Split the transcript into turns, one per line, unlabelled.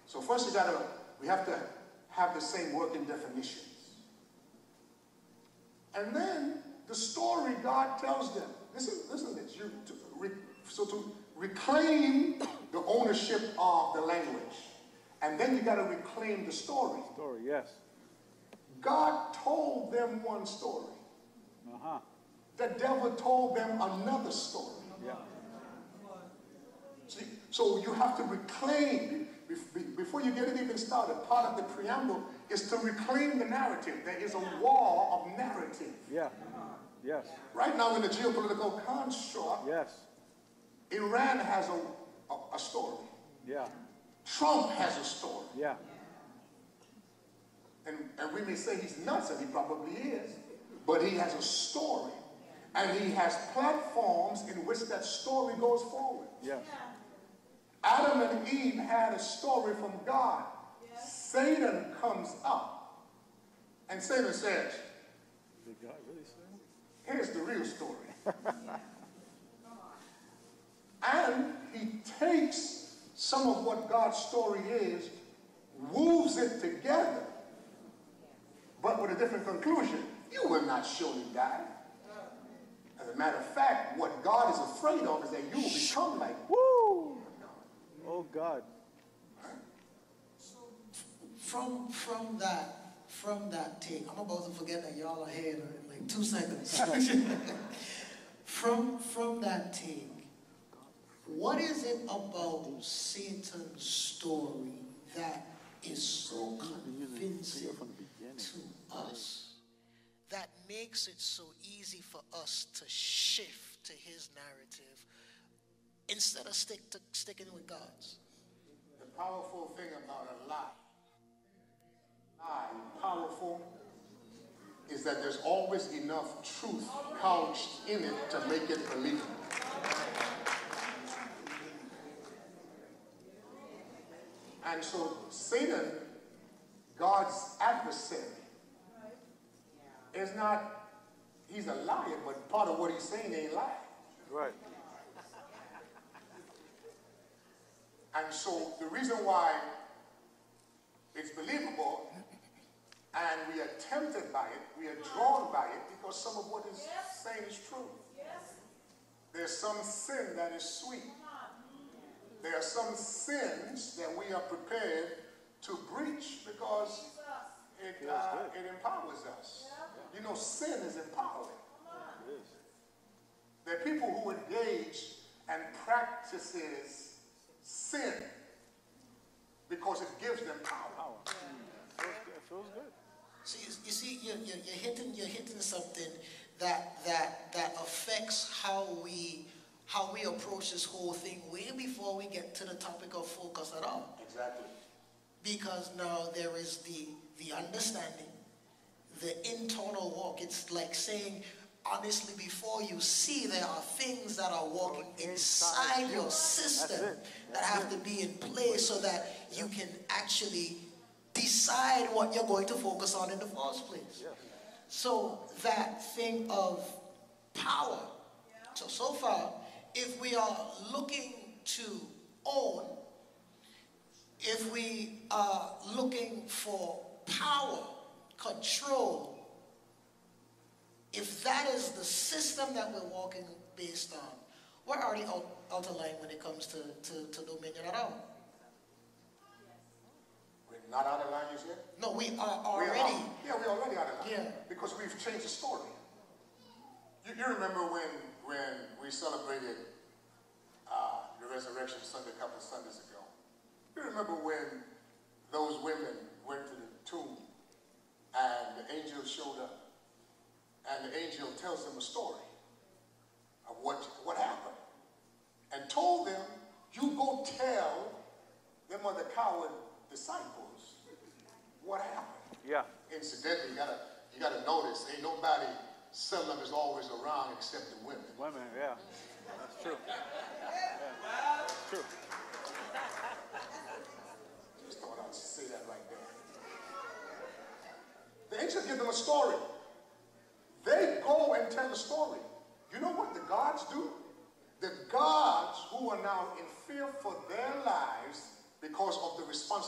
So first we have to have the same working definitions. And then the story God tells them, listen to this, to reclaim the ownership of the language. And then you got to reclaim the story.
Story, yes.
God told them one story.
Uh-huh.
The devil told them another story.
Yeah.
See, so you have to reclaim, before you get it even started, part of the preamble is to reclaim the narrative. There is a war of narrative.
Yeah. Yes.
Right now in the geopolitical construct,
yes,
Iran has a story.
Yeah.
Trump has a story.
Yeah.
And we may say he's nuts, and he probably is, but he has a story. And he has platforms in which that story goes forward.
Yes.
Adam and Eve had a story from God. Yes. Satan comes up, and Satan says,
did God really say that?
Here's the real story. And he takes some of what God's story is, weaves it together, but with a different conclusion. You will not surely die. As a matter of fact, what God is afraid of is that you will become like him.
Woo! Oh God.
So from that take, I'm about to forget that y'all are here in like 2 seconds. from that take, what is it about Satan's story that is so convincing to us that makes it so easy for us to shift to his narrative instead of sticking with God's?
The powerful thing about a lie, powerful, is that there's always enough truth couched in it to make it believable. And so Satan, God's adversary, is not, he's a liar, but part of what he's saying ain't lying.
Right.
And so the reason why it's believable and we are tempted by it, we are drawn by it, because some of what is saying is true. Yes. There's some sin that is sweet. There are some sins that we are prepared to breach because it empowers us. You know, sin is empowering. There are people who engage and practices sin because it gives them power.
It feels good.
So you see, you're hitting something that affects how we approach this whole thing way before we get to the topic of focus at all.
Exactly.
Because now there is the understanding, the internal walk. It's like saying, honestly, before you see, there are things that are walking inside your system that have to be in place so that you can actually decide what you're going to focus on in the first place. So that thing of power. So far, if we are looking to own, if we are looking for power, control, if that is the system that we're walking based on, we're already out of line when it comes to dominion at all.
We're not out of line, you said?
No, we are already.
We're already out of line.
Yeah.
Because we've changed the story. You remember when we celebrated the Resurrection Sunday a couple of Sundays ago? You remember when those women went to the tomb and the angel showed up, and the angel tells them a story of what happened, and told them, you go tell them other coward disciples what happened.
Yeah.
Incidentally, you gotta notice, ain't nobody seldom is always around except the women.
Women, yeah. That's true. Yeah. That's true.
Just thought I'd say that right there. The angels give them a story. They go and tell the story. You know what the gods do? The gods who are now in fear for their lives because of the responsibility